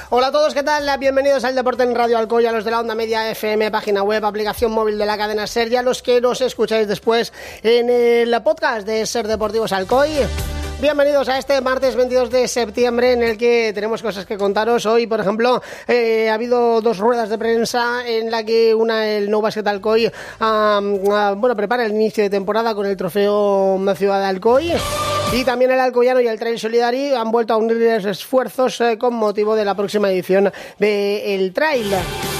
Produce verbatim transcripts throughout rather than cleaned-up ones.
Hola a todos, ¿qué tal? Bienvenidos al Deporte en Radio Alcoy, a los de la Onda Media F M, página web, aplicación móvil de la cadena SER, y a los que nos escucháis después en el podcast de SER Deportivos Alcoy. Bienvenidos a este martes veintidós de septiembre, en el que tenemos cosas que contaros. Hoy, por ejemplo, eh, ha habido dos ruedas de prensa, en la que una, el Nou Básquet Alcoy, uh, uh, bueno, prepara el inicio de temporada con el trofeo Ciudad de Alcoy. Y también el Alcoyano y el Trail Solidari han vuelto a unir esfuerzos eh, con motivo de la próxima edición del Trail.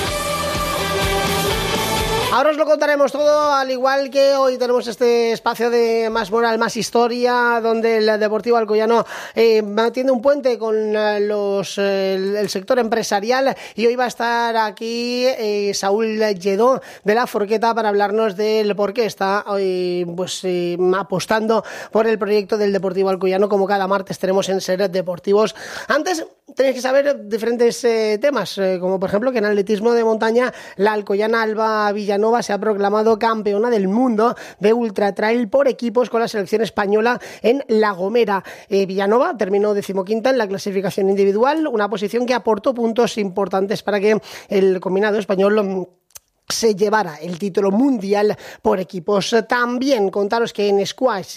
Ahora os lo contaremos todo, al igual que hoy tenemos este espacio de más moral, más historia, donde el Deportivo Alcoyano eh, tiene un puente con los, eh, el, el sector empresarial, y hoy va a estar aquí eh, Saúl Lledó de La Forqueta para hablarnos del por qué está hoy pues eh, apostando por el proyecto del Deportivo Alcoyano, como cada martes tenemos en SER Deportivos. Antes tenéis que saber diferentes eh, temas, eh, como por ejemplo que en atletismo de montaña la alcoyana Alba Villanova se ha proclamado campeona del mundo de ultra trail por equipos con la selección española en La Gomera. Eh, Villanova terminó decimoquinta en la clasificación individual, una posición que aportó puntos importantes para que el combinado español se llevara el título mundial por equipos. También contaros que en squash,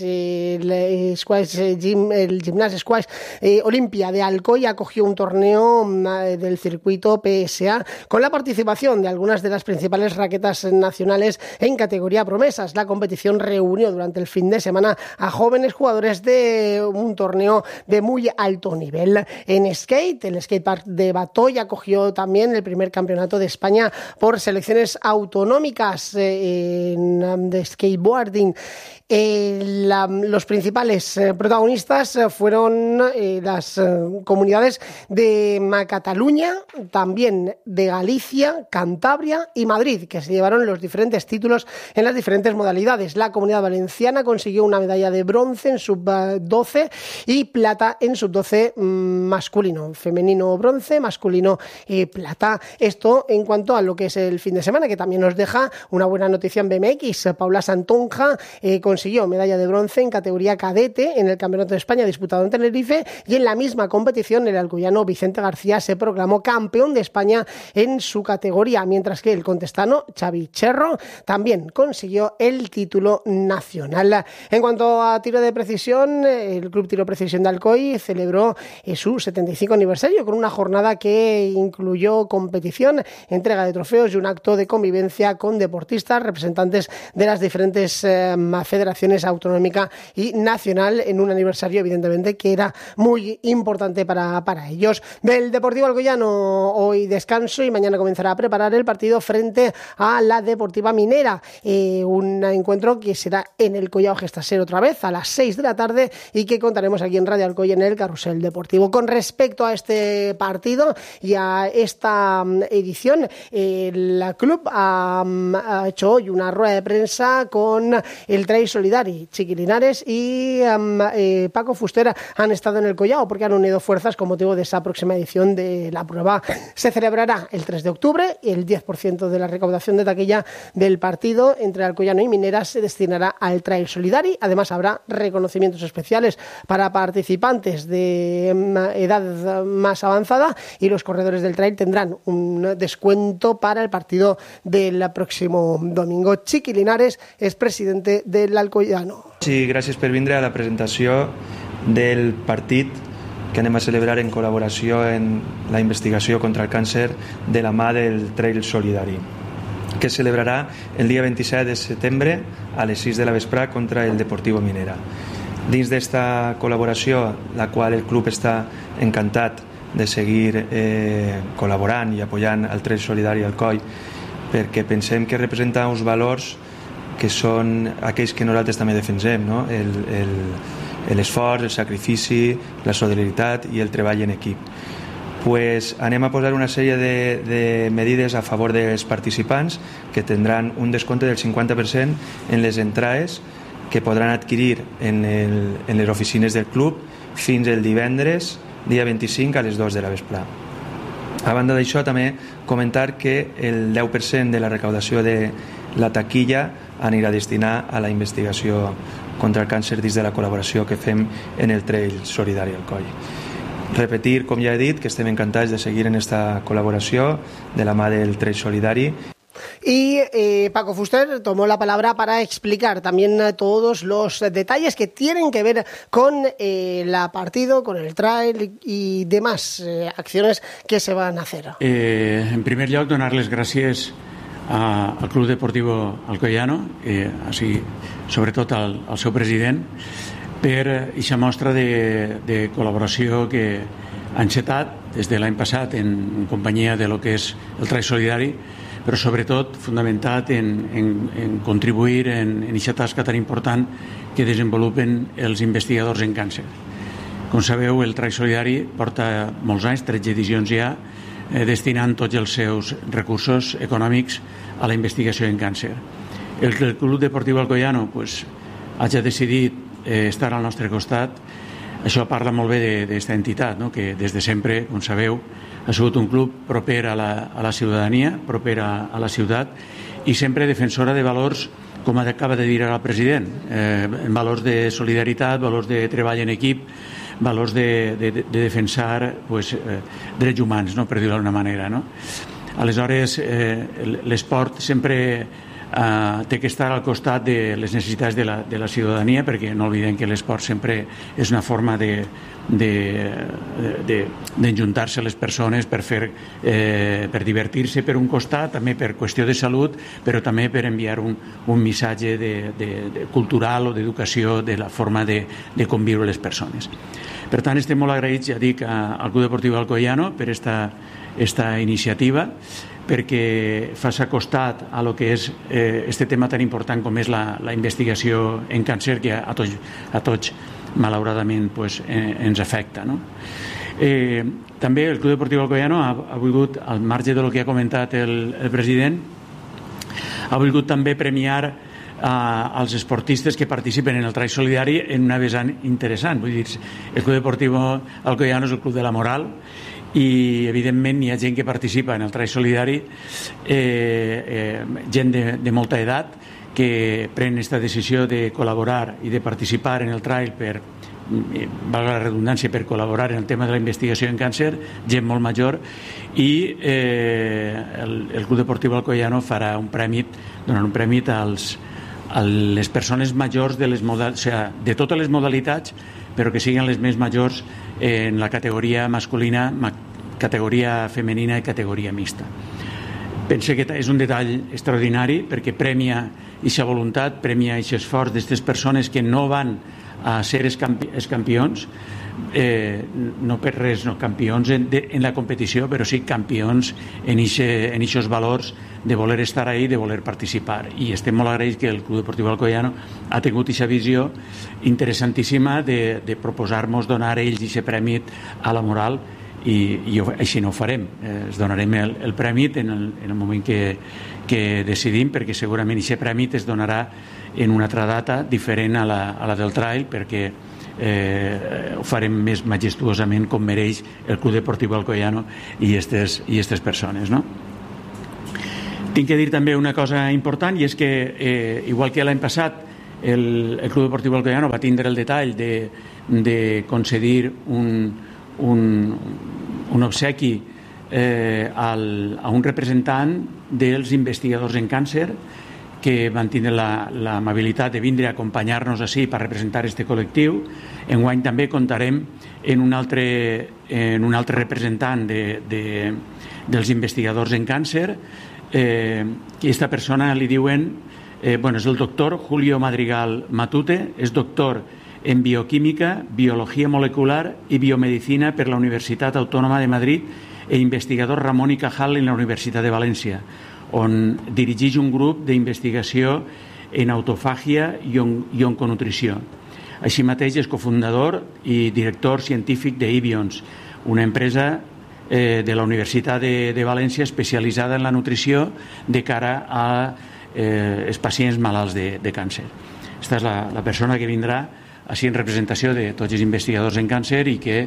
el, squash, el Gimnàs Squash eh, Olimpia de Alcoy acogió un torneo eh, del circuito P S A con la participación de algunas de las principales raquetas nacionales en categoría promesas. La competición reunió durante el fin de semana a jóvenes jugadores de un torneo de muy alto nivel. En skate, el skatepark de Batoy acogió también el primer campeonato de España por selecciones autonómicas eh, en, de skateboarding. Eh, la, los principales eh, protagonistas eh, fueron eh, las eh, comunidades de Cataluña, también de Galicia, Cantabria y Madrid, que se llevaron los diferentes títulos en las diferentes modalidades. La Comunidad Valenciana consiguió una medalla de bronce en sub doce y plata en sub doce mmm, masculino, femenino bronce, masculino eh, plata. Esto en cuanto a lo que es el fin de semana, que también nos deja una buena noticia en B M X. Paula Santonja eh, consiguió medalla de bronce en categoría cadete en el Campeonato de España disputado en Tenerife, y en la misma competición el alcoyano Vicente García se proclamó campeón de España en su categoría, mientras que el contestano Xavi Cherro también consiguió el título nacional. En cuanto a tiro de precisión, el Club Tiro Precisión de Alcoy celebró eh, su setenta y cinco aniversario con una jornada que incluyó competición, entrega de trofeos y un acto de convivencia con deportistas, representantes de las diferentes eh, federaciones autonómica y nacional, en un aniversario evidentemente que era muy importante para, para ellos. Del Deportivo Alcoyano hoy descanso, y mañana comenzará a preparar el partido frente a la Deportiva Minera, eh, un encuentro que será en el Collao Gestaser otra vez a las seis de la tarde, y que contaremos aquí en Radio Alcoy en el Carrusel Deportivo. Con respecto a este partido y a esta edición, el club ha, ha hecho hoy una rueda de prensa con el Trail Solidari. Chiqui Linares y um, eh, Paco Fuster han estado en el Collao porque han unido fuerzas con motivo de esa próxima edición de la prueba. Se celebrará el tres de octubre y el diez por ciento de la recaudación de taquilla del partido entre Alcoyano y Minera se destinará al Trail Solidari. Además, habrá reconocimientos especiales para participantes de um, edad más avanzada, y los corredores del trail tendrán un descuento para el partido del próximo domingo. Chiqui Linares es presidente del Alcoyano. Sí, gràcies per vindre a la presentació del partit que anem a celebrar en col·laboració en la investigació contra el càncer de la mà del Trail Solidari, que es celebrarà el dia vint-i-set de setembre a les sis de la vesprà contra el Deportivo Minera. Dins d'esta col·laboració, la qual el club està encantat de seguir eh, col·laborant i apoyant el Trail Solidari Alcoy, perquè pensem que representa uns valors que són aquells que nosaltres també defensem, no? el, el, l'esforç, el sacrifici, la solidaritat i el treball en equip. Pues anem a posar una sèrie de, de medides a favor dels participants, que tindran un descompte del cinquanta per cent en les entrades que podran adquirir en, el, en les oficines del club fins el divendres, dia vint-i-cinc a les dues de la vesprà. A banda d'això, també comentar que el deu per cent de la recaudació de la taquilla anirà a destinar a la investigació contra el càncer dins de la col·laboració que fem en el Trail Solidari Alcoy. Repetir, com ja he dit, que estem encantats de seguir en esta col·laboració de la mà del Trail Solidari. Y eh, Paco Fuster tomó la palabra para explicar también todos los detalles que tienen que ver con eh, la partido, con el trail y demás eh, acciones que se van a hacer. Eh, en primer lloc, donar les gràcies a, al Club Deportivo Alcoyano, eh, així, sobretot al, al seu president, per aquesta mostra de, de col·laboració que ha encetat des de l'any passat en, en companyia de lo que és el Trail Solidari, però sobretot fonamentat en, en, en contribuir en aquesta tasca tan important que desenvolupen els investigadors en càncer. Com sabeu, el Trail Solidari porta molts anys, tretze edicions ja, eh, destinant tots els seus recursos econòmics a la investigació en càncer. El, el Club Deportiu Alcoyano pues, hagi decidit eh, estar al nostre costat. Això parla molt bé d'aquesta entitat, no? Que des de sempre, com sabeu, ha sigut un club proper a la, a la ciutadania, proper a, a la ciutat i sempre defensora de valors, com acaba de dir ara el president, eh, valors de solidaritat, valors de treball en equip, valors de, de, de defensar pues, eh, drets humans, no? Per dir-ho d'alguna manera. No? Aleshores, eh, l'esport sempre Uh, té que estar al costat de les necessitats de la, de la ciutadania, perquè no oblidem que l'esport sempre és una forma de, de, de, d'enjuntar-se les persones per fer eh, per divertir-se per un costat, també per qüestió de salut, però també per enviar un, un missatge de, de, de cultural o d'educació de la forma de, de conviure les persones. Per tant, estem molt agraïts, ja dic, al Club Deportiu Alcoyano per esta, esta iniciativa, perquè fa costat a lo que és eh, este tema tan important com és la, la investigació en càncer, que a tots, a tots malauradament pues, eh, ens afecta. No? Eh, també el Club Deportiu Alcoyano ha, ha volgut, al marge de lo que ha comentat el, el president, ha volgut també premiar eh, als esportistes que participen en el Trail Solidari en una vessant interessant. Vull dir, el Club Deportiu Alcoyano és el club de la moral, i evidentment hi ha gent que participa en el Trail Solidari, eh, eh, gent de, de molta edat que pren aquesta decisió de col·laborar i de participar en el trail per, valga la redundància, per col·laborar en el tema de la investigació en càncer, gent molt major, i eh, el, el Club Deportiu Alcoyano farà un premi, donant un premi als, a les persones majors de, les modal, o sigui, de totes les modalitats, però que siguin les més majors en la categoria masculina, categoria femenina i categoria mixta. Penso que és un detall extraordinari perquè premia aquesta voluntat, premia aquest esforç d'aquestes persones que no van a ser els campions, eh, no per res, no, campions en, de, en la competició, però sí campions en aquests valors de voler estar ahí, de voler participar. I estem molt agraïts que el Club Deportiu Alcoyano ha tingut aquesta visió interessantíssima de, de proposar-nos donar a ells aquest premi a la moral, i, i així no ho farem. Eh, es donarem el, el premi en el, en el moment que, que decidim, perquè segurament aquest premi es donarà en una altra data diferent a la, a la del trail, perquè eh, ho farem més majestuosament com mereix el Club Deportiu Alcoyano i aquestes i aquestes persones, no? Tinc que dir també una cosa important, i és que eh, igual que l'any passat el, el Club Deportiu Alcoyano va tindre el detall de, de concedir un, un, un obsequi eh, al, a un representant dels investigadors en càncer, que van tindre l'amabilitat de vindre a acompanyar-nos així per representar este col·lectiu. Enguany també comptarem en un altre, en un altre representant de, de, dels investigadors en càncer, eh, que aquesta persona li diuen, eh, bueno, és el doctor Julio Madrigal Matute, és doctor en bioquímica, biologia molecular i biomedicina per la Universitat Autònoma de Madrid e investigador Ramon y Cajal en la Universitat de València, on dirigeix un grup d'investigació en autofàgia i, on, i onconutrició. Així mateix és cofundador i director científic d'Ibions, una empresa eh, de la Universitat de, de València especialitzada en la nutrició de cara a eh, els pacients malalts de, de càncer. Aquesta és la, la persona que vindrà així en representació de tots els investigadors en càncer i que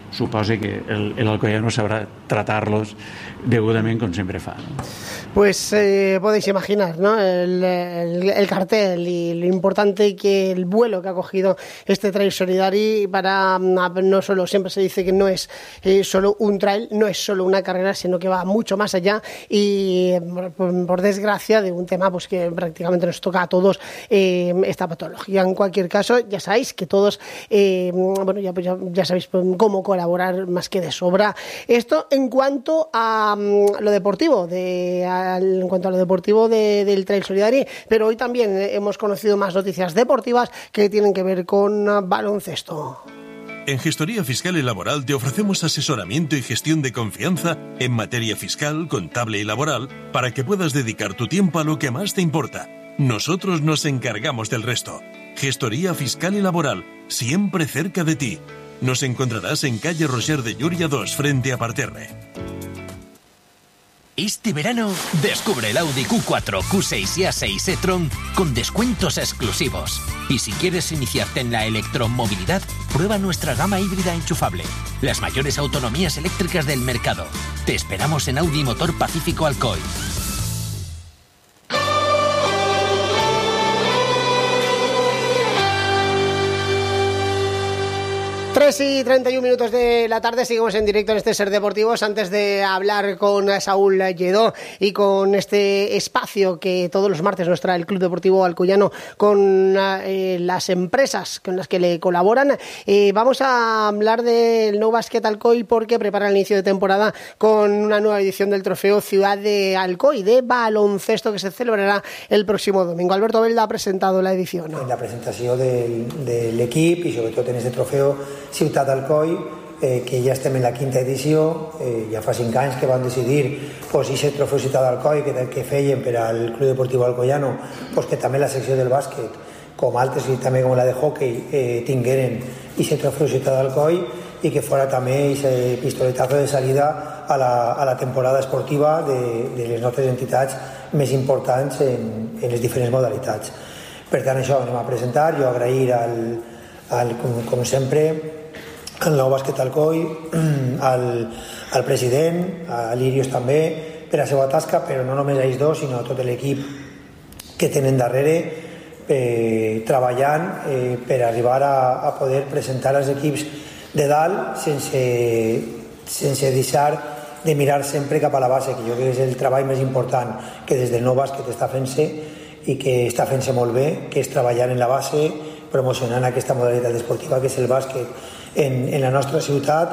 supose que el, el Alcoyano sabrá tratarlos degudament com sempre fa, no? Pues eh, podéis imaginar, ¿no? El, el, el cartel y lo importante que el vuelo que ha cogido este Trail Solidari para, no solo, siempre se dice que no es eh, solo un trail, no es solo una carrera, sino que va mucho más allá y por, por desgracia de un tema pues que prácticamente nos toca a todos, eh, esta patología. En cualquier caso, ya sabéis que todos, eh, bueno, ya, ya, ya sabéis cómo colaborar más que de sobra. Esto en cuanto a um, lo deportivo, de en cuanto a lo deportivo de, del Trail Solidari, pero hoy también hemos conocido más noticias deportivas que tienen que ver con baloncesto. En Gestoría Fiscal y Laboral te ofrecemos asesoramiento y gestión de confianza en materia fiscal, contable y laboral para que puedas dedicar tu tiempo a lo que más te importa. Nosotros nos encargamos del resto. Gestoría Fiscal y Laboral, siempre cerca de ti. Nos encontrarás en calle Roger de Llúria dos, frente a Parterre. Este verano, descubre el Audi Q cuatro, Q seis y A seis e-tron con descuentos exclusivos. Y si quieres iniciarte en la electromovilidad, prueba nuestra gama híbrida enchufable. Las mayores autonomías eléctricas del mercado. Te esperamos en Audi Motor Pacífico Alcoy. tres y treinta y un minutos de la tarde, seguimos en directo en este Ser Deportivos. Antes de hablar con Saúl Lledó y con este espacio que todos los martes nos trae el Club Deportivo Alcoyano con eh, las empresas con las que le colaboran, eh, vamos a hablar del Nou Basket Alcoy porque prepara el inicio de temporada con una nueva edición del Trofeo Ciudad de Alcoy de baloncesto que se celebrará el próximo domingo. Alberto Belda ha presentado la edición. En la presentació del, de l'equip i sobretot en este trofeu Ciutat Alcoy, eh, que ja estem en la quinta edició, eh, ja fa cinc anys que van decidir pues, aquest trofeu Ciutat Alcoy que, que feien per al Club Deportiu Alcoyano, pues, que també la secció del bàsquet, com altres i també com la de hockey, eh, tingueren aquest trofeu Ciutat Alcoy i que fora també aquest pistoletazo de salida a la, a la temporada esportiva de, de les nostres entitats més importants en, en les diferents modalitats. Per tant, això anem a presentar, jo agrair al, al, com, com sempre al Nou Basquet Alcoy, al, al president, a l'Irios també, per la seva tasca, però no només a ells dos, sinó a tot l'equip que tenen darrere eh, treballant eh, per arribar a, a poder presentar els equips de dalt sense, sense deixar de mirar sempre cap a la base, que jo crec que és el treball més important que des del Nou Basquet està fent-se i que està fent-se molt bé, que és treballar en la base, promocionant aquesta modalitat esportiva que és el bàsquet en, en la nostra ciutat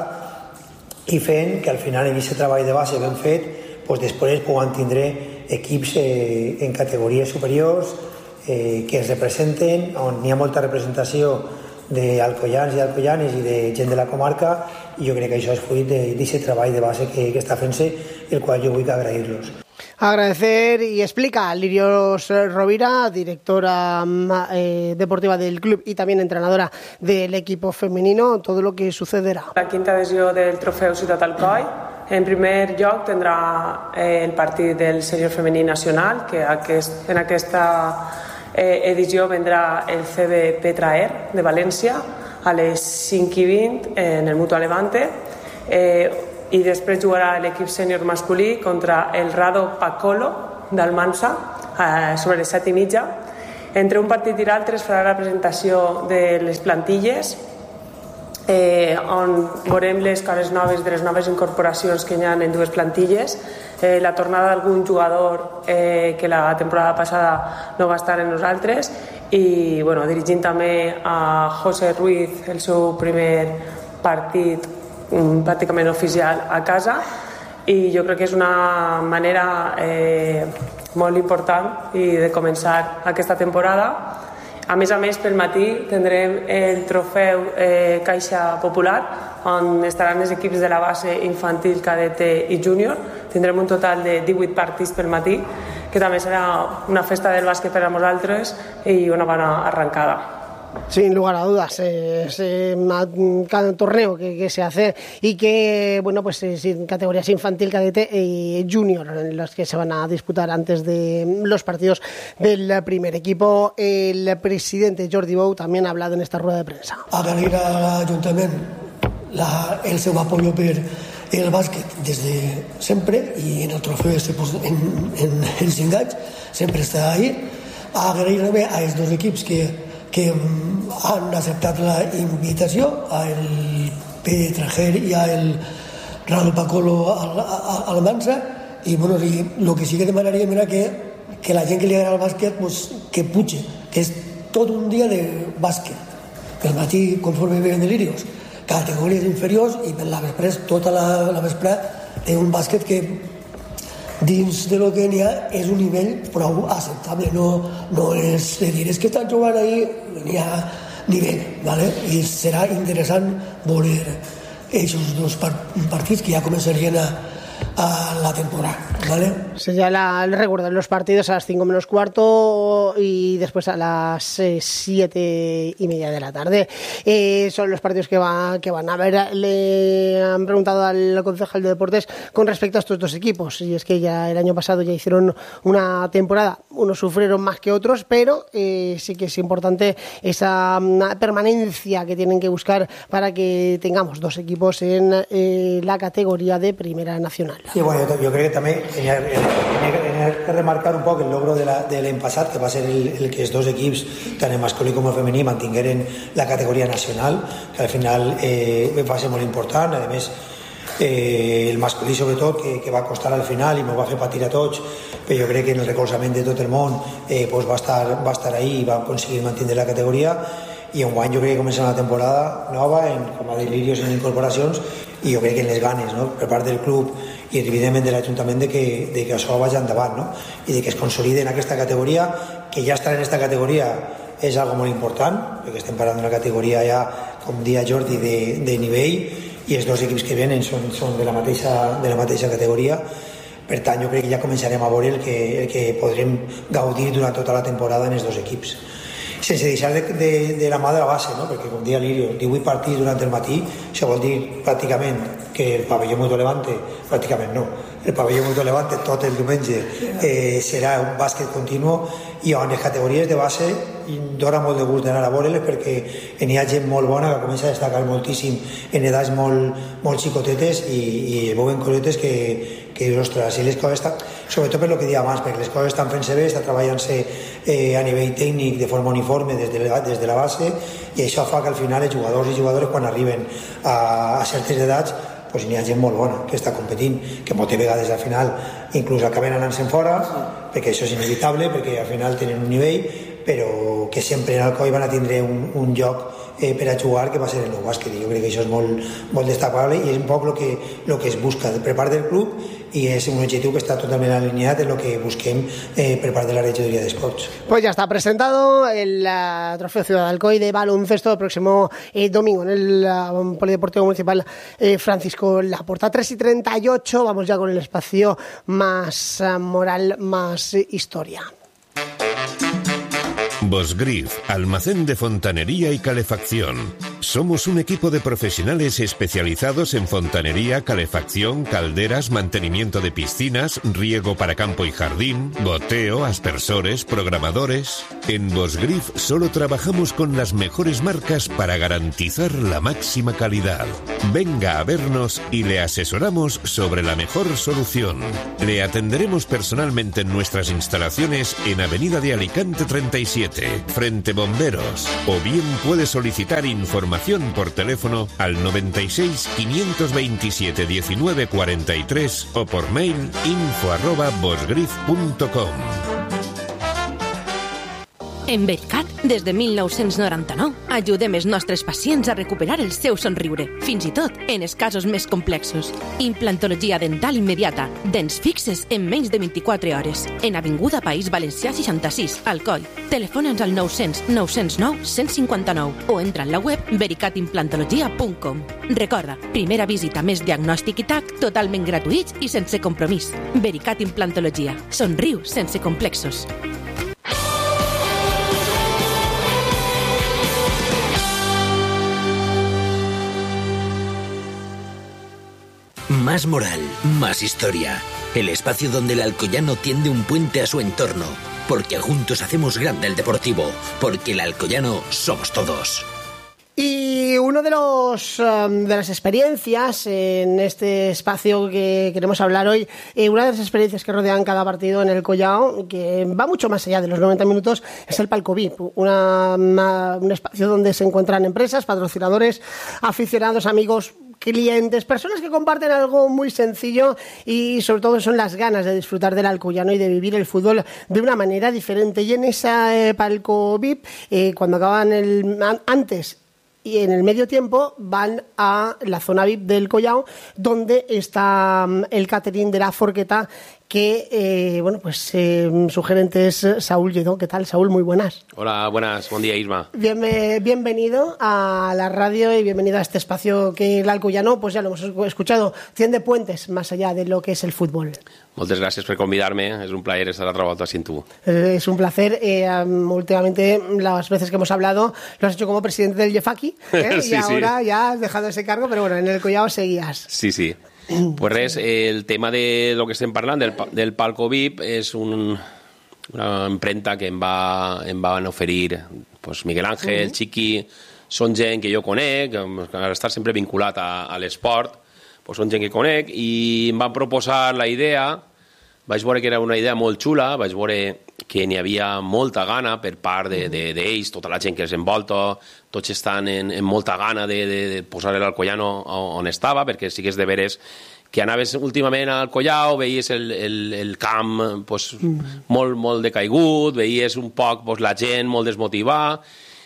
i fent que al final en aquest treball de base ben fet pues després puguem tindre equips eh, en categories superiors eh, que es representen, on hi ha molta representació d'alcoians i alcoianes i de gent de la comarca i jo crec que això és fruit d'aquest treball de base que, que està fent-se, el qual jo vull agrair-los. Agradecer y explica a Lirios Rovira, directora eh, deportiva del club y también entrenadora del equipo femenino, todo lo que sucederá. La quinta edició del Trofeu Ciutat Alcoy. En primer lloc tindrà eh, el partit del sènior femení nacional, que aquest, en aquesta eh, edició vendrà el C B Petraer de València a les cinc i vint en el Mutua Levante. Eh, i després jugarà l'equip sènior masculí contra el Rado Pacolo d'Almansa eh, sobre les set i mitja. Entre un partit i l'altre es farà la presentació de les plantilles eh, on veurem les cares noves de les noves incorporacions que hi ha en dues plantilles, eh, la tornada d'algun jugador eh, que la temporada passada no va estar en nosaltres i bueno, dirigint també a José Ruiz el seu primer partit pràcticament oficial a casa i jo crec que és una manera eh, molt important i de començar aquesta temporada. A més a més, pel matí tindrem el trofeu eh, Caixa Popular on estaran els equips de la base infantil, cadete i júnior. Tindrem un total de divuit partits pel matí, que també serà una festa del bàsquet per a nosaltres i una bona arrancada. Sin lugar a dudas, eh, es eh, cada torneo que, que se hace y que, bueno, pues es en categorías infantil, cadete y junior, en los que se van a disputar antes de los partidos del primer equipo. El presidente Jordi Bou también ha hablado en esta rueda de prensa. Agrair a l'Ajuntament la, el seu apoyo per el bàsquet des de sempre, i en el trofeu este, pues, en, en, en cinc anys sempre està ahí. Agrair també a els dos equips que, que han acceptat la invitació, a el P. Trajer i a el Raúl Pacolo al, al, al Mansa, i bueno, i el que sí que demanaríem era que, que la gent que li agrada el bàsquet pues, que puge, que és tot un dia de bàsquet. Pel matí, conforme veuen delirios, categories inferiors, i per la vesprada, tota la, la vesprada té un bàsquet que dins de lo que n'hi ha és un nivell prou acceptable, no, no és de dir, és que estan jugant ahí, n'hi ha nivell, ¿vale? I serà interessant veure aquests dos partits que ja començarien a a la temporada, ¿vale? Se ya la, recuerdan los partidos a las cinco menos cuarto y después a las eh, siete y media de la tarde. Eh, son los partidos que, va, que van a ver. Le han preguntado al concejal de deportes con respecto a estos dos equipos, y es que ya el año pasado ya hicieron una temporada, unos sufrieron más que otros, pero eh, sí que es importante esa permanencia que tienen que buscar para que tengamos dos equipos en eh, la categoría de Primera Nacional. Sí, bueno, yo, yo creo que también tenía, tenía que remarcar un poco el logro de la, del l'any passat, que va ser el, el que els dos equips, tant el masculí com el femení, mantingueren la categoria nacional, que al final eh, va ser molt important. A més, eh, el masculí sobretot, que, que va costar al final i m'ho va fer patir a tots, però jo crec que en el recolzament de tot el món eh, pues va, estar, va estar ahí i va aconseguir mantenir la categoria. I enguany jo crec que comença una temporada nova en, com a delirios en incorporacions, i jo crec que en les ganes, no?, per part del club i evidentment de l'Ajuntament de que, de que això vagi endavant, no?, i de que es consolide en aquesta categoria, que ja estar en aquesta categoria és algo molt important, perquè estem parlant d'una categoria ja, com dia Jordi, de, de nivell, i els dos equips que venen són, són de, la mateixa, de la mateixa categoria. Per tant, jo crec que ja començarem a veure el que, el que podrem gaudir durant tota la temporada en els dos equips. Sense deixar de, de, de la mà de la base, no? Perquè com dia Lirio, divuit partits durant el matí, això vol dir pràcticament que el pavelló Mutua Levante, pràcticament no, el pavelló Mutua Levante tot el diumenge eh, serà un bàsquet continu, i on les categories de base dona molt de gust d'anar a veure-les, perquè n'hi ha gent molt bona que comença a destacar moltíssim en edats molt, molt xicotetes, i, i veuen cosetes que, que ostres, si les coses estan, sobretot per lo que dia abans, perquè les coses estan fent-se bé, estan treballant-se eh, a nivell tècnic de forma uniforme des de, la, des de la base, i això fa que al final els jugadors i jugadores, quan arriben a, a certes edats, pues n'hi ha gent molt bona que està competint, que moltes vegades al final inclús acaben anant-se'n fora, perquè això és inevitable, perquè al final tenen un nivell, però que sempre en Alcoi van a tindre un, un lloc eh, per a jugar, que va ser el nou bàsquet. Jo crec que això és molt, molt destacable, i és un poc el que, lo que es busca per part del club, y es un objetivo que está totalmente alineado en lo que busquem eh, per part de la regidoria de esports. Pues ya está presentado el uh, Trofeo Ciudad de Alcoy de baloncesto el próximo eh, domingo en el uh, Polideportivo Municipal eh, Francisco Laporta. tres y treinta y ocho, vamos ya con el espacio más uh, moral, más uh, historia. Bosgrif, almacén de fontanería y calefacción. Somos un equipo de profesionales especializados en fontanería, calefacción, calderas, mantenimiento de piscinas, riego para campo y jardín, goteo, aspersores, programadores. En Bosgrif solo trabajamos con las mejores marcas para garantizar la máxima calidad. Venga a vernos y le asesoramos sobre la mejor solución. Le atenderemos personalmente en nuestras instalaciones en Avenida de Alicante treinta y siete, frente Bomberos, o bien puede solicitar información por teléfono al noventa y seis, quinientos veintisiete, diecinueve cuarenta y tres o por mail info arroba bosgrif punto com. En Vericat, des de mil nou-cents noranta-nou, ajudem els nostres pacients a recuperar el seu somriure, fins i tot en els casos més complexos. Implantologia dental immediata, dents fixes en menys de vint-i-quatre hores. En Avinguda País Valencià seixanta-sis, Alcoi. Telefona'ns al nou-cents, nou-cents nou, cent cinquanta-nou o entra en la web vericat implantologia punt com. Recorda, primera visita més diagnòstic i tac, totalment gratuïts i sense compromís. Vericat Implantologia. Somriu sense complexos. Más moral, más historia. El espacio donde el alcoyano tiende un puente a su entorno. Porque juntos hacemos grande el deportivo. Porque el alcoyano somos todos. Y uno de los um, de las experiencias en este espacio que queremos hablar hoy, eh, una de las experiencias que rodean cada partido en el Collao, que va mucho más allá de los noventa minutos, es el palco V I P, una, una, un espacio donde se encuentran empresas, patrocinadores, aficionados, amigos, clientes, personas que comparten algo muy sencillo y sobre todo son las ganas de disfrutar del Alcoyano y de vivir el fútbol de una manera diferente. Y en ese eh, palco V I P, eh, cuando acaban el antes y en el medio tiempo, van a la zona V I P del Collao, donde está um, el catering de la Forqueta, que, eh, bueno, pues eh, su gerente es Saúl Lledó. ¿Qué tal, Saúl? Muy buenas. Hola, buenas. Buen día, Isma. Bien, eh, bienvenido a la radio y bienvenido a este espacio que el Alcoyano, pues ya lo hemos escuchado, tiende puentes más allá de lo que es el fútbol. Moltes gràcies per convidar-me. És un plaer estar altra volta sin tu. Eh, es un placer. Eh, um, últimamente, las veces que hemos hablado, lo has hecho como presidente del Jefaki, ¿eh? Sí, y ahora sí. ya has dejado ese cargo, pero bueno, en el Collao seguías. Sí, sí. Pues res, el tema de lo que estem parlant, del, del palco V I P, és un, una empremta que em, va, em van oferir pues, Miguel Ángel, uh-huh. Chiqui, són gent que jo conec, que al estar sempre vinculat a, a l'esport, pues són gent que conec, i em van proposar la idea. Vaig veure que era una idea molt xula, vaig veure que n'hi havia molta gana per part d'ells, de, de, de tota la gent que els envolta, tots estan en, en molta gana de, de, de posar l'Alcoyano on estava, perquè sí que és de veres que anaves últimament al Collao, veies el, el, el camp pues, mm. molt, molt decaigut, veies un poc pues, la gent molt desmotivada,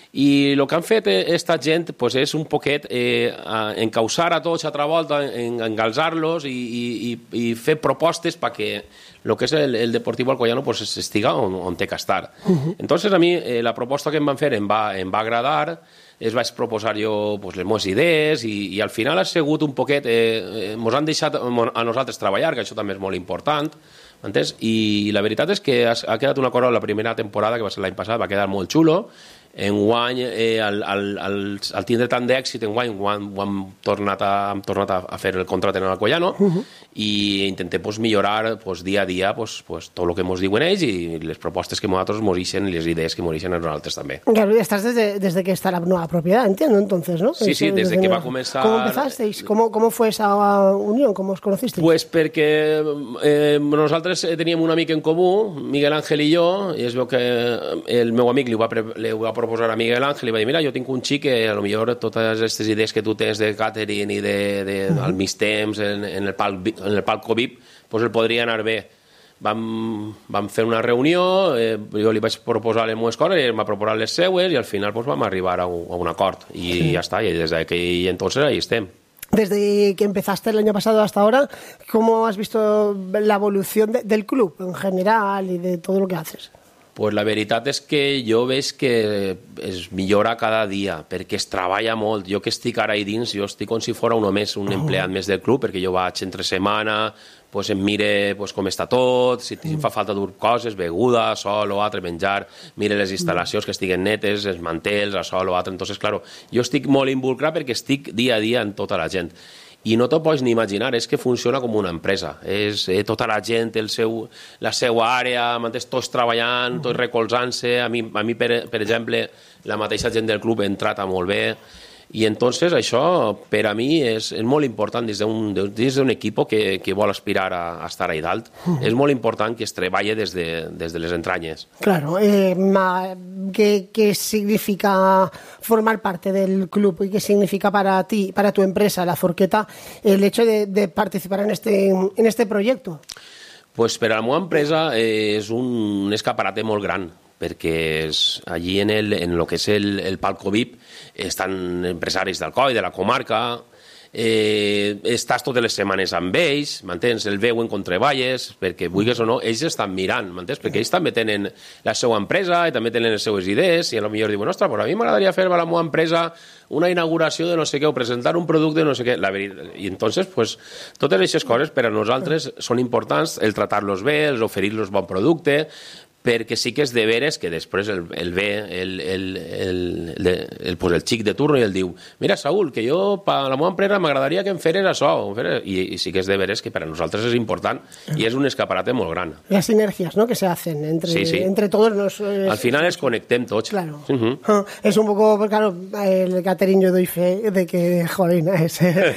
i el que han fet aquesta gent pues, és un poquet eh, encausar a tots altra volta, engalzar-los i, i, i fer propostes perquè el que és el, el Deportivo Alcoyano pues, estiga on, on té que estar. Uh-huh. Entonces a mi eh, la proposta que em van fer em va, em va agradar, es vaig proposar jo pues, les meves idees i, i al final ha sigut un poquet, eh, ens han deixat a nosaltres treballar, que això també és molt important, entens? I la veritat és que ha, ha quedat una cosa, la primera temporada, que va ser l'any passat, va quedar molt xulo. Enguany, eh, al, al, al, al tindre tant d'èxit, enguany ho hem, ho hem tornat, a, hem tornat a, a fer el contracte en l'Alcoyano uh-huh. i intentem pues, millorar pues, dia a dia pues, pues, tot el que ens diuen ells i les propostes que nosaltres morixen i les idees que morixen a nosaltres també. Claro, estás desde, desde que está la nueva propiedad, entiendo, entonces, ¿no? Sí, sí, desde, desde que va comenzar... ¿Cómo empezasteis? ¿Cómo, cómo fue esa unión? ¿Cómo os conocisteis? Pues perquè eh, nosaltres teníem un amic en comú, Miguel Ángel i jo, i es veu que el meu amic li va, pre- li va proposar a Miguel Ángel i va dir, mira, jo tinc un xic que a lo millor totes aquestes idees que tu tens de catering i de, de, de al mig temps en, en, el palc, en el palco V I P, pues el podria anar bé. Vam, vam fer una reunió, eh, jo li vaig proposar les meves coses, ell m'ha proposat les seues i al final pues, vam arribar a un, a un acord i sí. ja està, i des d'aquell entonces ahí estem. Desde que empezaste el año pasado hasta ahora, ¿cómo has visto la evolución de, del club en general y de todo lo que haces? Pues la veritat és que jo veig que es millora cada dia, perquè es treballa molt. Jo que estic ara ahí dins, jo estic com si fos un més, un empleat més del club, perquè jo vaig entre setmana, pues em mire pues, com està tot, si em fa falta dur coses, beguda, sol o altre, menjar, mire les instal·lacions que estiguen netes, els mantels, a sol o altre. Entonces, claro, jo estic molt involucrat perquè estic dia a dia en tota la gent. I no t'ho pots ni imaginar, és que funciona com una empresa. És eh, tota la gent, el seu, la seva àrea, mantens tots treballant, tots recolzant-se. A mi, a mi per, per exemple, la mateixa gent del club ha entrat a molt bé. I entonces això per a mi és, és molt important dins d'un, dins d'un equip que, que vol aspirar a, a estar ahí dalt. Uh-huh. És molt important que es treballi des de, des de les entranyes. Claro, eh, ma, ¿qué, ¿qué significa formar parte del club y qué significa para ti, para tu empresa, la Forqueta, el hecho de, de participar en este, en este proyecto? Pues per a la meva empresa eh, és un escaparate molt gran, perquè és, allí en el, en el que és el, el palco V I P estan empresaris d'Alcoi, de la comarca, eh, estàs totes les setmanes amb ells, m'entens? El veuen quan treballes, perquè vulguis o no, ells estan mirant, m'entens? Perquè ells també tenen la seva empresa i també tenen les seues idees i potser diuen, ostres, però a mi m'agradaria fer a la meva empresa una inauguració de no sé què o presentar un producte de no sé què. La veritat, i entonces, pues, totes aquestes coses per a nosaltres són importants, el tratar-los bé, el oferir-los bon producte, perquè sí que és de veres que després el, el ve el, el, el, el, el, pues el xic de turno i el diu, mira Saúl, que jo per la meva empresa m'agradaria que em feres això, I, i sí que és de veres que per a nosaltres és important i és un escaparate molt gran. Las sinergias, ¿no?, que se hacen entre, sí, sí. entre todos los... Eh, Al final es conectem tots. Claro. Uh-huh. Ah, es un poco, pues claro, el catering yo doy fe de que, joder, es,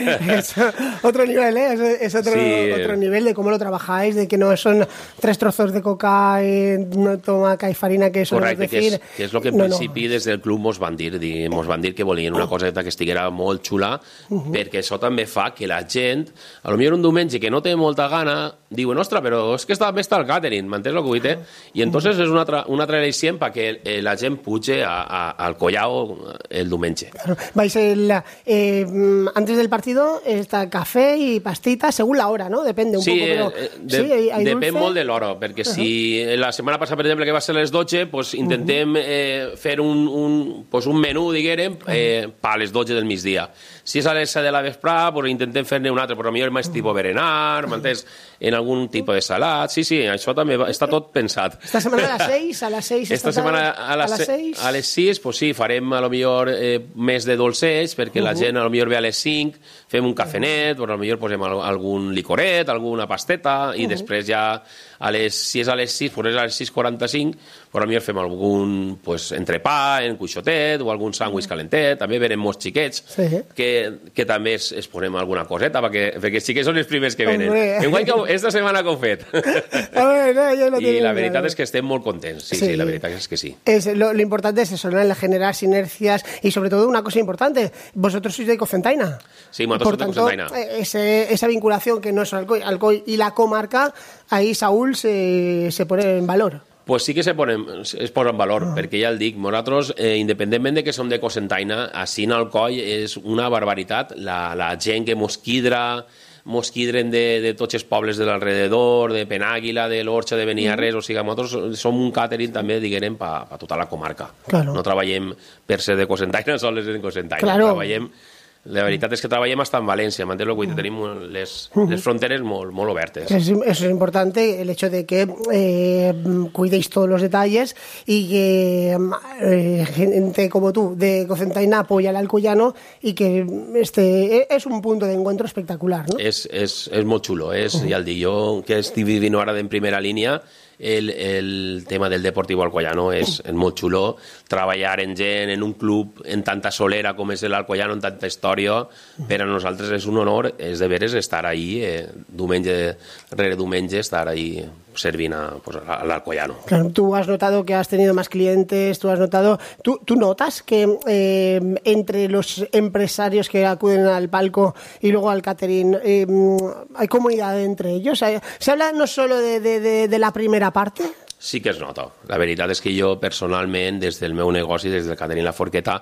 es otro nivel, ¿eh? Es, es otro, sí. otro nivel de cómo lo trabajáis, de que no son tres trozos de coca, eh, no toma caifarina, que eso Correcte, no es decir... que és, que és el que en no, principi no. des del club mos van dir, dir mos van dir que volien una coseta que estiguera molt xula, uh-huh. perquè això també fa que la gent, a lo millor un diumenge que no té molta gana, diuen, ostres, però és que està, també està el catering, m'entens el que vull dir? I entonces és una altra, una altra al·licient perquè eh, la gent puge a, a, al Collao el diumenge. Claro. Vais el, eh, antes del partido está café y pastita según la hora, ¿no? Depende un sí, poco, però... Eh, de, sí, hay, hay depèn dulce. molt de l'hora, perquè uh-huh. si la setmana passada, per exemple, que va ser a les dotze, pues, intentem eh, fer un, un, pues, un menú, diguérem, eh, per a les dotze del migdia. Si és a les set de la vesprada, pues, intentem fer-ne un altre, però potser més tipus berenar, m'entens? En algun tipus de salat. Sí, sí, això també va, està tot pensat. Esta setmana a les seis, a les seis... Esta setmana a les, a les seis, a les sis, pues sí, farem a lo millor eh, més de dolcets, perquè uh-huh. la gent a lo millor ve a les cinc, fem un cafenet, pues a lo millor posem algun licoret, alguna pasteta, i uh-huh. després ja a les, si és a les sis, pues és a les sis quaranta-cinc, pues a lo millor fem algun pues, entrepà en cuixotet o algun sàndwich calentet, també venen molts xiquets, sí. que, que també es, es posem alguna coseta, perquè, perquè sí que són els primers que venen. Enguany que esta setmana que ho fet. Ver, no, yo no I la veritat claro. és que estem molt contents, sí, sí, sí, la veritat és que sí. Es, lo, lo importante es eso, ¿no? El generar sinergias y sobre todo una cosa importante, vosotros sois de Cocentaina. Sí, nosotros Por de tanto, Cocentaina. Ese, esa vinculación que no es Alcoy, Alcoy y la comarca, ahí Saúl se, se pone en valor. Pues sí que se ponen, es posa en valor, ah. perquè ja el dic, nosaltres, eh, independentment de que som de Cocentaina, així en Alcoi és una barbaritat, la, la gent que mos quidra, mos quidren de, de tots els pobles de l'alrededor, de Penàguila, de l'Orxa, de Beniarrés, mm. o sigui, nosaltres som un càtering també, diguem, per pa tota la comarca. Claro. No treballem per ser de Cocentaina, sols en Cocentaina, claro. Treballem... La veritat és que treballem hasta en València, m'entens el que tenim les, les fronteres molt, molt obertes. Es, eso es importante, el hecho de que eh, cuidéis todos los detalles y que eh, gente como tú de Cocentaina apoya al alcoyano y que este es un punto de encuentro espectacular, ¿no? És, és, és molt xulo, és, uh-huh. ja el dic, jo que estic vivint ara en primera línia, el, el tema del Deportivo Alcoyano és, és molt xulo, treballar en gent, en un club, en tanta solera com és l'Alcoyano, en tanta història, per a nosaltres és un honor, és de veres estar ahí, eh, diumenge rere diumenge, estar ahí servint a, pues, a l'Alcoyano. Claro, tú has notado que has tenido más clientes, tú has notado, tú, tú notas que eh, entre los empresarios que acuden al palco y luego al catering eh, hay comunidad entre ellos. ¿Se habla no solo de, de, de, de la primera parte? Sí que es nota. La veritat és que jo personalment, des del meu negoci, des del catering La Forqueta,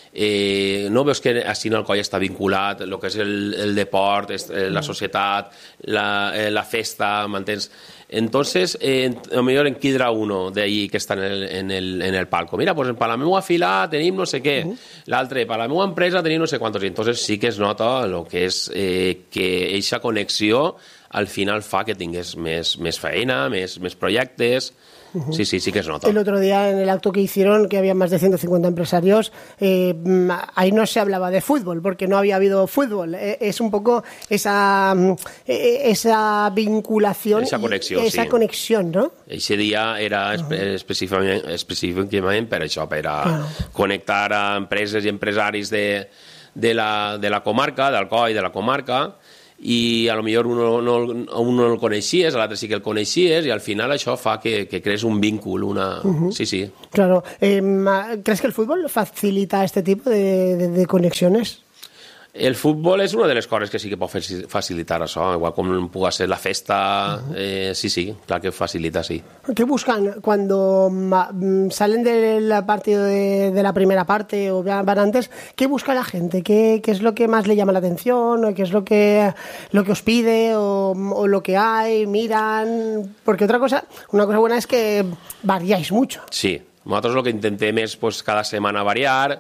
Eh, no veus que així en Alcoi està vinculat el que és el, el deport, la societat, la, eh, la festa, m'entens? Entonces, eh, a lo mejor en quidra uno de ahí que está en el, en el, en el palco. Mira, pues para la meva fila tenim no sé què, uh-huh. l'altre, para la meva empresa tenim no sé quantos. I entonces sí que es nota lo que és eh, que eixa connexió al final fa que tingués més, més feina, més, més projectes. Uh-huh. Sí, sí, sí que es nota. El otro día en el acto que hicieron, que había más de ciento cincuenta empresarios, eh, ahí no se hablaba de fútbol, porque no había habido fútbol. Eh, es un poco esa, eh, esa vinculación, esa conexión, esa sí. conexión, ¿no? Ese dia era espe- específicament, específicament per això, per a claro. connectar a empreses i empresaris de, de, la, de la comarca, d'Alcoi, de la comarca, i a lo millor uno no, uno no el coneixies, l'altre sí que el coneixies, i al final això fa que, que crees un vínculo, una... Uh-huh. Sí, sí. Claro. Eh, ¿Crees que el fútbol facilita este tipo de, de, de conexiones? El futbol és una de les coses que sí que pot facilitar això, igual com pugui ser la festa, uh-huh. eh, sí, sí, clar que facilita, sí. ¿Qué buscan cuando salen del partido de, de la primera parte o van antes? ¿Qué busca la gente? ¿Qué, qué es lo que más le llama la atención? ¿Qué es lo que, lo que os pide o, o lo que hay? ¿Miran? Porque otra cosa, una cosa buena es que variáis mucho. Sí, nosaltres el que intentem és pues, cada setmana variar,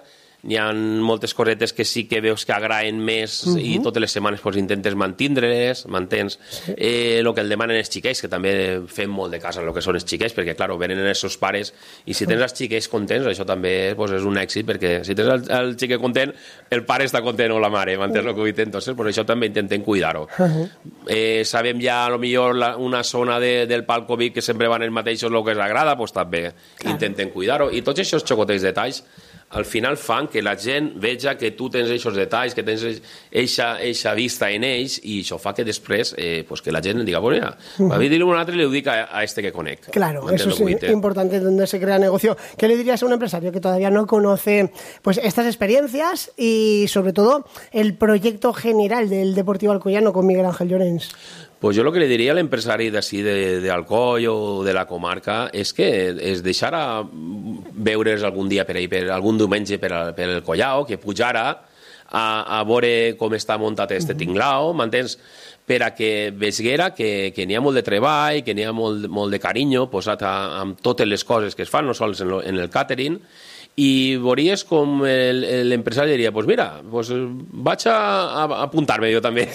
n'hi ha moltes cosetes que sí que veus que agraden més uh -huh. i totes les setmanes pues, intentes mantindre-les, m'entens? Sí. Eh, el que el demanen els xiquets, que també fem molt de cas en el que són els xiquets, perquè, clar, venen els seus pares, i si tens els xiquets contents, això també pues, és un èxit, perquè si tens el, el xiquet content, el pare està content o la mare, m'entens el que vull dir? Entonces, pues, això també intentem cuidar-ho. Uh -huh. eh, sabem ja, a lo millor, la, una zona de, del palco V I P que sempre van els mateixos el que els agrada, pues, també claro. intentem cuidar-ho. I tots aquests xocotets detalls al final fan que la gent veja que tu tens aquests detalls, que tens eixa vista en ells, i això fa que després eh, pues que la gent diga, pues mira, uh-huh. a mi dir-li un altre i li ho dic a, a este que conec. Claro, eso es importante donde se crea negocio. ¿Qué le dirías a un empresario que todavía no conoce pues estas experiencias y sobre todo el proyecto general del Deportivo Alcoyano con Miguel Ángel Llorens? Pues jo el que li diria a l'empresari d'ací d'Alcoi o de la comarca és que es deixara veure's algun dia per ahí, per algun diumenge per, per el Collao, que pujara a, a veure com està muntat este tinglao, m'entens? Per a que veguera que, que n'hi ha molt de treball, que n'hi ha molt, molt de carinyo posat a, amb totes les coses que es fan, no sols en, lo, en el càtering, i veuries com l'empresari diria, pues mira, pues vaig a, a apuntar-me jo també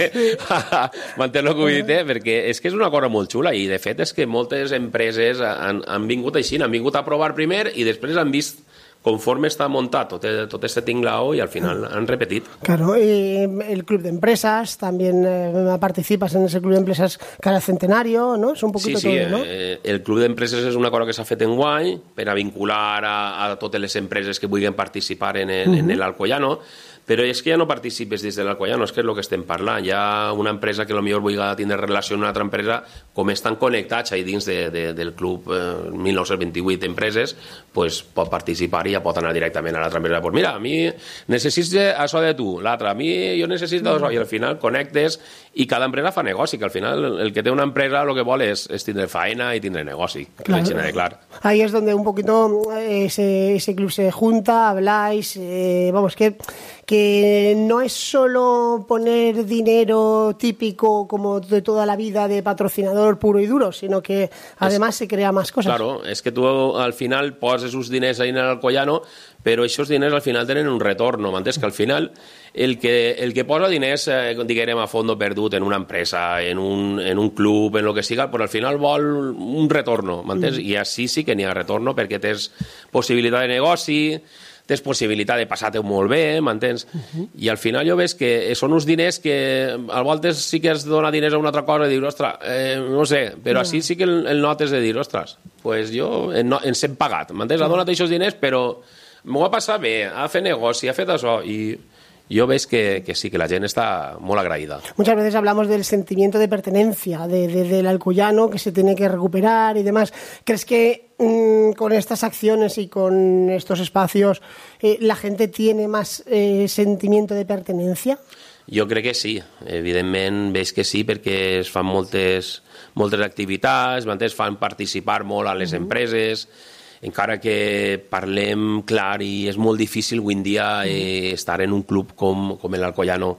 m'entens el que vull dir, eh? Perquè és que és una cosa molt xula, i de fet és que moltes empreses han, han vingut així, han vingut a provar primer i després han vist conforme está montado todo, todo este tinglao y al final han repetido. Claro, y el club de empresas, también eh, participas en ese club de empresas cada centenario, ¿no? Es un poquito sí, sí, todo, ¿no? Eh, el club d'empreses és una cosa que s'ha fet en guany per a vincular a, a totes les empreses que vulguin participar en el, uh-huh. en l'Alcoyano, però és que ja no participes des de l'Alcoyano, és que és el que estem parlant. Hi ha una empresa que potser vulgui tindre relació amb una altra empresa, com estan connectats ahí dins de, de, del club eh, mil nou-cents vint-i-vuit empreses, pues, pot participar i ja pot anar directament a l'altra empresa. Pues mira, a mi necessito això de tu, l'altre, a mi jo necessito això, i al final connectes i cada empresa fa negoci, que al final el que té una empresa el que vol és, és tindre feina i tindre negoci. Claro. Clar. Ahí es donde un poquito ese, ese club se junta, habláis, eh, vamos, que que no es solo poner dinero típico como de toda la vida de patrocinador puro y duro, sino que además es, se crea más cosas. Claro, es que tú al final poses uns diners ahí en el Alcoyano, però aquests diners al final tenen un retorno, m'entens? Que al final el que, el que posa diners, eh, diguem, a fondo perdut en una empresa, en un, en un club, en el que siga, però al final vol un retorno, m'entens? Mm. I així sí que n'hi ha retorno perquè tens possibilitat de negoci, tens possibilitat de passar-te molt bé, m'entens? Uh-huh. I al final jo veig que són uns diners que al voltes sí que es dona diners a una altra cosa i dius, ostres, eh, no sé, però no. Així sí que el, el notes de dir, ostres, pues jo en, ens hem pagat, m'entens? Ha donat aquests diners, però m'ho ha passat bé, ha fet negoci, ha fet això, i yo ves que, que sí, que la gente está muy agradecida. Muchas veces hablamos del sentimiento de pertenencia de, de, del alcoyano que se tiene que recuperar y demás. ¿Crees que mmm, con estas acciones y con estos espacios eh, la gente tiene más eh, sentimiento de pertenencia? Jo crec que sí, evidentment veig que sí, perquè es fan moltes, moltes activitats, es fan participar molt a les empreses, encara que parlem clar i és molt difícil avui en dia eh, estar en un club com, com l'Alcoyano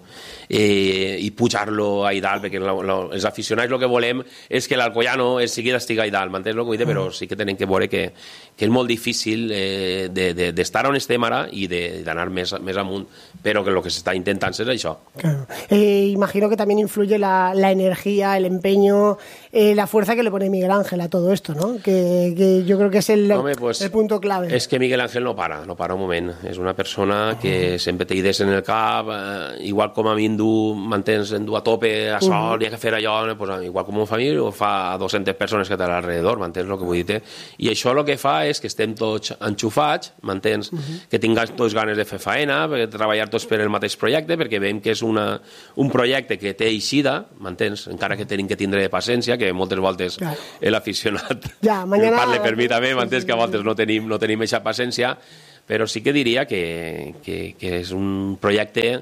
eh, i pujar-lo a dalt, perquè la, la, els aficionats el que volem és que l'Alcoyano sigui d'estigar a dalt, m'entens el que vull dir? Però sí que tenim que veure que, que és molt difícil eh, d'estar de, de on estem ara i d'anar més, més amunt, però que el que s'està intentant és això. Claro. Eh, imagino que también influye la, la energía, el empeño, eh, la fuerza que le pone Miguel Ángel a todo esto, ¿no? Que, que yo creo que es el... Home, pues, el punto clave. És que Miguel Ángel no para, no para un moment. És una persona que sempre té idees en el cap, eh, igual com a mi endur, m'entens, endur a tope a sol, uh -huh. hi ha que fer allò, pues, igual com un família ho fa a dues-centes persones que té a l'alrededor, m'entens el que vull dir? I això el que fa és que estem tots enxufats, m'entens? Uh -huh. Que tinguem tots ganes de fer faena, de treballar tots per el mateix projecte, perquè veiem que és una, un projecte que té eixida, m'entens? Encara que tenim que tindre paciència, que moltes voltes claro. l'aficionat ja, mañana... parle per mi també, m'entens? Que a voltes no tenim, no tenim aquesta paciència, però sí que diria que, que, que és un projecte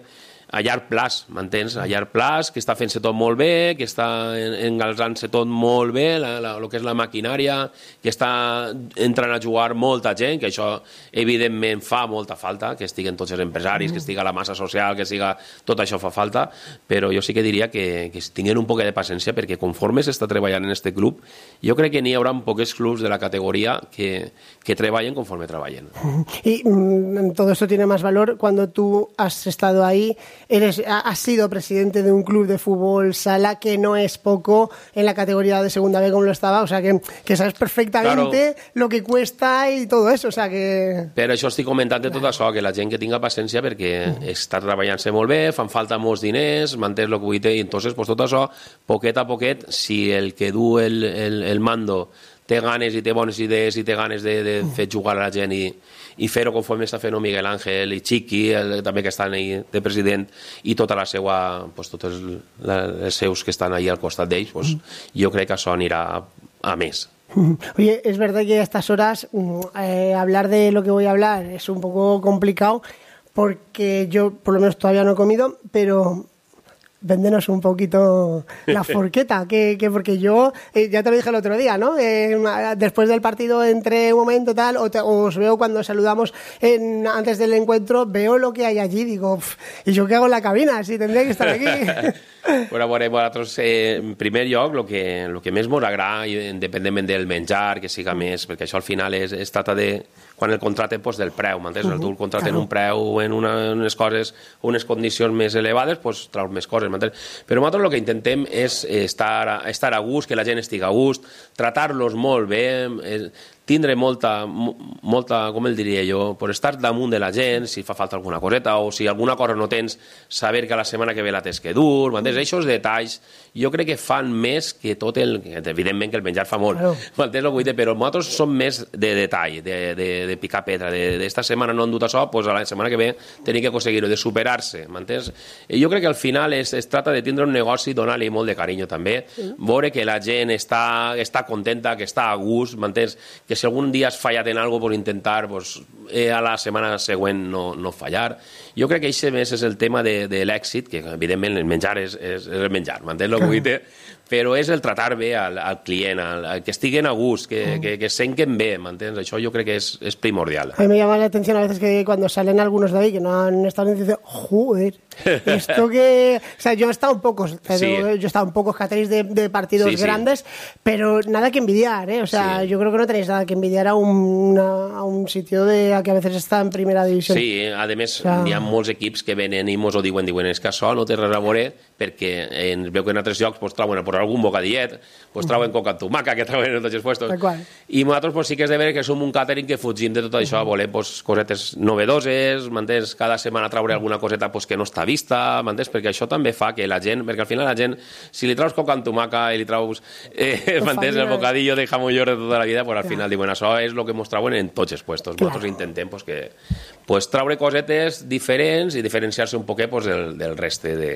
a llarg plaç, m'entens? A llarg plaç, que està fent-se tot molt bé, que està engalzant-se tot molt bé, la, la, el que és la maquinària, que està entrant a jugar molta gent, que això evidentment fa molta falta, que estiguen tots els empresaris, que estiga la massa social, que estiga... Tot això fa falta, però jo sí que diria que, que tinguin un poc de paciència, perquè conforme s'està treballant en este club, jo crec que n'hi haurà pocs clubs de la categoria que, que treballen conforme treballen. Y mm, todo esto tiene más valor cuando tú has estado ahí, eres, has sido presidente de un club de fútbol sala, que no es poco en la categoría de segunda B como lo estaba, o sea que, que sabes perfectamente claro. lo que cuesta y todo eso, o sea que... Per això estic comentant de tot això, que la gent que tinga paciència, perquè mm. està treballant-se molt bé, fan falta molts diners, mantens el que vull dir, i entonces pues, tot això, poquet a poquet, si el que du el, el, el mando té ganes i té bones idees i té ganes de, de fer jugar a la gent i, i fer-ho conforme està fent Miguel Ángel i Chiqui, el, també que estan ahí de president, i tota la seva, pues, tots els, la, els seus que estan ahí al costat d'ells, pues, jo crec que això anirà a, a més. Oye, es verdad que a estas horas eh, hablar de lo que voy a hablar es un poco complicado, porque yo por lo menos todavía no he comido, pero... Véndenos un poquito la forqueta, que, que porque yo, eh, ya te lo dije el otro día, ¿no? Eh, después del partido entré un momento tal, o te, os veo cuando saludamos en, antes del encuentro, veo lo que hay allí, digo, pff, ¿y yo qué hago en la cabina? Si tendría que estar aquí. Bueno, bueno, vosaltres, eh, en primer lloc, el que, lo que més m'ho agrada, independentment del menjar, que siga més, perquè això al final és, es trata de, quan el contracten, pues, del preu, m'entens? Uh -huh. Tu el contracten claro. un preu en una, unes coses, unes condicions més elevades, pues, traus més coses, m'entens? Però nosaltres el que intentem és estar, estar a gust, que la gent estigui a gust, tratar-los molt bé, eh, tindre molta, molta, com el diria jo, per estar damunt de la gent, si fa falta alguna coseta, o si alguna cosa no tens, saber que la setmana que ve la tens que dur, m'entens? Aquests detalls, jo crec que fan més que tot el... Evidentment que el menjar fa molt, claro. m'entens? Però nosaltres som més de detall, de, de, de picar pedra, d'esta setmana no han dut això, doncs a la setmana que ve tenim que aconseguir-ho, de superar-se, m'entens? Jo crec que al final es, es trata de tindre un negoci, donar-li molt de carinyo també, sí. veure que la gent està, està contenta, que està a gust, m'entens? Que si algun dia has fallat en alguna cosa, pues intentar pues, eh, a la setmana següent no, no fallar. Jo crec que això més és el tema de, de l'èxit, que evidentment el menjar és, és, és el menjar, m'entens el que vull dir? Però és el tratar bé al, al client, al, al que estiguen a gust, que, mm. que, que senten bé, m'entens? Això jo crec que és, és primordial. A mí me llama la atención a veces que cuando salen algunos de ahí que no han estado, dicen, joder, esto que... O sea, yo he estado en pocos, pero sí. yo he estado en pocos cateris de, de partidos sí, grandes, sí. pero nada que envidiar, ¿eh? O sea, sí. yo creo que no tenéis nada que envidiar a un, una, a un sitio de, a que a veces está en primera división. Sí, a més, o sea... hi ha molts equips que venen i mos ho diuen, diuen, és que això no té res a veure, perquè en, veu que en altres llocs pues, trauen per algun bocadillet, pues, trauen coca amb tomaca, que trauen en tots els puestos. I nosaltres pues, sí que és de veure que som un càtering que fugim de tot això, volem pues, cosetes novedoses, m'entens? Cada setmana traure alguna coseta pues, que no està vista, m'entens? Perquè això també fa que la gent, perquè al final la gent, si li traus coca amb tomaca i li traus, eh, m'entens? El bocadillo de jamón york de tota la vida, pues, al final diuen, això és el que ens trauen en tots els puestos. Nosaltres intentem pues, que, pues, traure cosetes diferents i diferenciar-se un poquet pues, del, del reste de...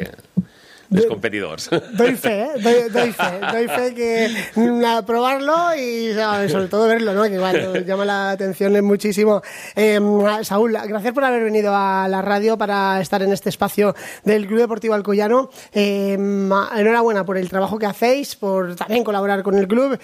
los competidors. Doy fe, ¿eh? doy, doy fe, doy fe que a probarlo y sobre todo verlo, ¿no? Que igual llama la atención muchísimo. Eh, Saúl, gracias por haber venido a la radio para estar en este espacio del Club Deportivo Alcoyano. Eh, enhorabuena por el trabajo que hacéis, por también colaborar con el club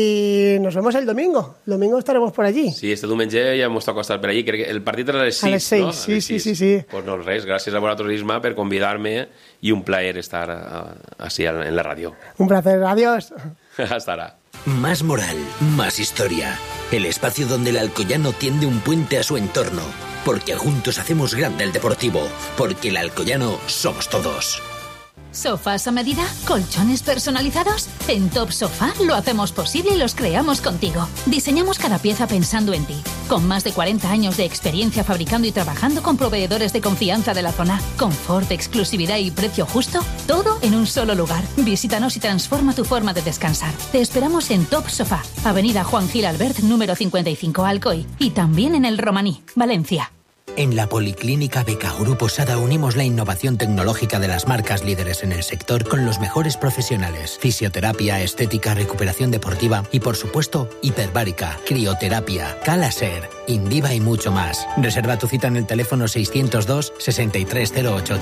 y nos vemos el domingo. El domingo estaremos por allí. Sí, este diumenge ja hemos tocado estar per allí. Crec que el partit era a les sis, a les seis, no? Sí, sí, sí, sí. Pues no, res, gràcies a vosaltres, Isma, per convidar-me y un placer estar así en la radio. Un placer, adiós. Hasta ahora. Más moral, más historia. El espacio donde el alcoyano tiende un puente a su entorno. Porque juntos hacemos grande el deportivo. Porque el alcoyano somos todos. ¿Sofás a medida? ¿Colchones personalizados? En Top Sofá lo hacemos posible y los creamos contigo. Diseñamos cada pieza pensando en ti. Con más de cuarenta años de experiencia fabricando y trabajando con proveedores de confianza de la zona. Confort, exclusividad y precio justo. Todo en un solo lugar. Visítanos y transforma tu forma de descansar. Te esperamos en Top Sofá. Avenida Juan Gil Albert, número cincuenta y cinco, Alcoy. Y también en El Romaní, Valencia. En la Policlínica Beca Grupo Sada unimos la innovación tecnológica de las marcas líderes en el sector con los mejores profesionales. Fisioterapia, estética, recuperación deportiva y, por supuesto, hiperbárica, crioterapia, Calaser, Indiva y mucho más. Reserva tu cita en el teléfono seiscientos dos, sesenta y tres cero ochenta y ocho.